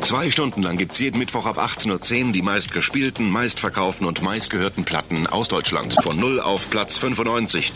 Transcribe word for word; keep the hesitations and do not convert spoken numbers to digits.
Zwei Stunden lang gibt's jeden Mittwoch ab achtzehn Uhr zehn die meistgespielten, meistverkauften und meistgehörten Platten aus Deutschland. Von null auf Platz fünfundneunzig.